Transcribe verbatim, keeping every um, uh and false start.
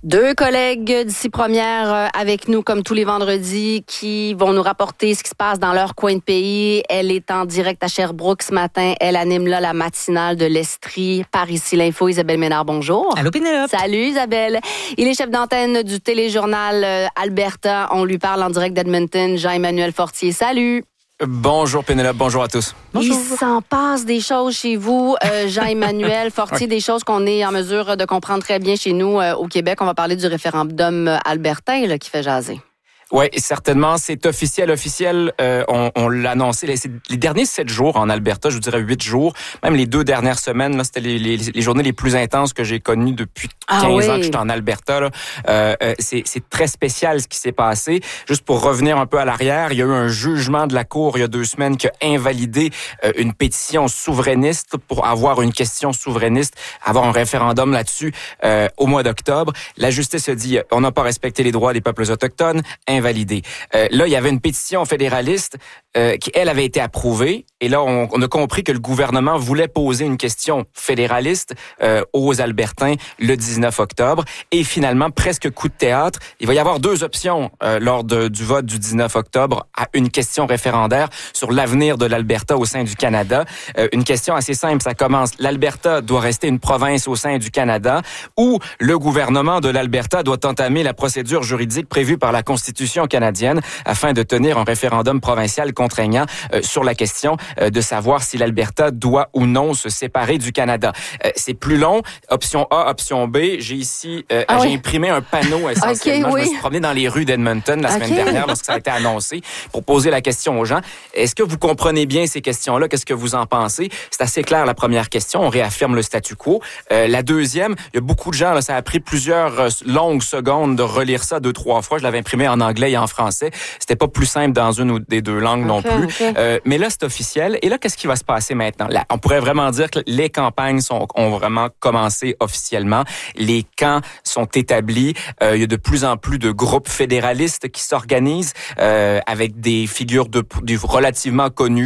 Deux collègues d'ici première avec nous comme tous les vendredis qui vont nous rapporter ce qui se passe dans leur coin de pays. Elle est en direct à Sherbrooke ce matin. Elle anime là la matinale de l'Estrie. Par ici l'info, Isabelle Ménard, bonjour. Allô Pénélope. Salut Isabelle. Il est chef d'antenne du téléjournal euh, Alberta. On lui parle en direct d'Edmonton. Jean-Emmanuel Fortier, salut. Bonjour Pénélope, bonjour à tous. Bonjour. Il s'en passe des choses chez vous, euh, Jean-Emmanuel Fortier, des choses qu'on est en mesure de comprendre très bien chez nous euh, au Québec. On va parler du référendum albertain là, qui fait jaser. Oui, certainement, c'est officiel, officiel. Euh, on, on l'a annoncé les, les derniers sept jours en Alberta, je vous dirais huit jours, même les deux dernières semaines. Là, c'était les, les, les journées les plus intenses que j'ai connues depuis quinze ah oui. ans que j'étais en Alberta. Là. Euh, euh, c'est, c'est très spécial ce qui s'est passé. Juste pour revenir un peu à l'arrière, il y a eu un jugement de la Cour il y a deux semaines qui a invalidé euh, une pétition souverainiste pour avoir une question souverainiste, avoir un référendum là-dessus euh, au mois d'octobre. La justice a dit on n'a pas respecté les droits des peuples autochtones. Validé. Euh, là, il y avait une pétition fédéraliste euh, qui, elle, avait été approuvée. Et là, on, on a compris que le gouvernement voulait poser une question fédéraliste euh, aux Albertains le dix-neuf octobre. Et finalement, presque coup de théâtre, il va y avoir deux options euh, lors de, du vote du dix-neuf octobre à une question référendaire sur l'avenir de l'Alberta au sein du Canada. Euh, une question assez simple, ça commence. L'Alberta doit rester une province au sein du Canada ou le gouvernement de l'Alberta doit entamer la procédure juridique prévue par la Constitution canadienne afin de tenir un référendum provincial contraignant euh, sur la question euh, de savoir si l'Alberta doit ou non se séparer du Canada. Euh, c'est plus long. Option A, option B. J'ai ici, euh, ah j'ai oui. imprimé un panneau essentiellement. Okay, oui. Je me suis promené dans les rues d'Edmonton la okay. semaine dernière lorsque ça a été annoncé pour poser la question aux gens. Est-ce que vous comprenez bien ces questions-là? Qu'est-ce que vous en pensez? C'est assez clair la première question. On réaffirme le statu quo. Euh, la deuxième, il y a beaucoup de gens, là, ça a pris plusieurs euh, longues secondes de relire ça deux, trois fois. Je l'avais imprimé en anglais et en français. C'était pas plus simple dans une ou des deux langues okay, non plus. Okay. Euh, mais là, c'est officiel. Et là, qu'est-ce qui va se passer maintenant? Là, on pourrait vraiment dire que les campagnes sont, ont vraiment commencé officiellement. Les camps sont établis. Euh, il y a de plus en plus de groupes fédéralistes qui s'organisent euh, avec des figures de, de relativement connues